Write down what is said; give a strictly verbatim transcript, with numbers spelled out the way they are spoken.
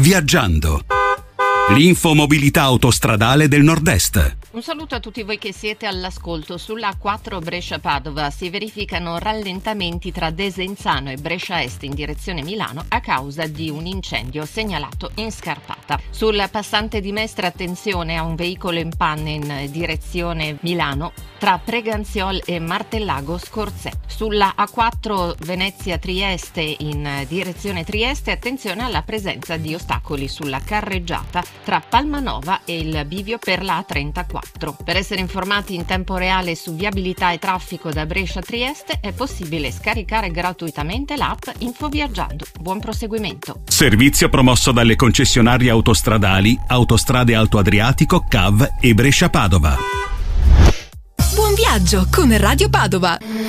Viaggiando. L'infomobilità autostradale del Nord-Est. Un saluto a tutti voi che siete all'ascolto. Sulla A quattro Brescia-Padova si verificano rallentamenti tra Desenzano e Brescia Est in direzione Milano a causa di un incendio segnalato in scarpata. Sul passante di Mestre attenzione a un veicolo in panne in direzione Milano tra Preganziol e Martellago Scorzè. Sulla A quattro Venezia-Trieste in direzione Trieste attenzione alla presenza di ostacoli sulla carreggiata tra Palmanova e il bivio per la A trentaquattro. Per essere informati in tempo reale su viabilità e traffico da Brescia a Trieste è possibile scaricare gratuitamente l'app Infoviaggiando. Buon proseguimento. Servizio promosso dalle concessionarie autostradali Autostrade Alto Adriatico, C A V e Brescia Padova. Buon viaggio con Radio Padova.